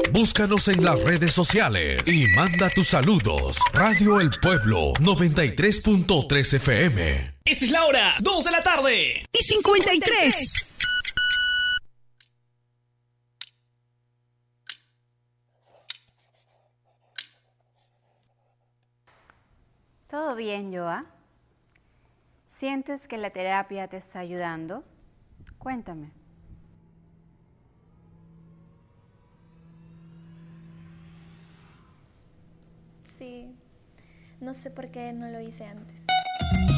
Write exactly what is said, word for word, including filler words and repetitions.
Búscanos en las redes sociales y manda tus saludos. Radio El Pueblo noventa y tres punto tres F M. Esta es la hora, dos de la tarde. Y cincuenta y tres. ¿Todo bien, Joa? ¿Sientes que la terapia te está ayudando? Cuéntame. Sí, no sé por qué no lo hice antes.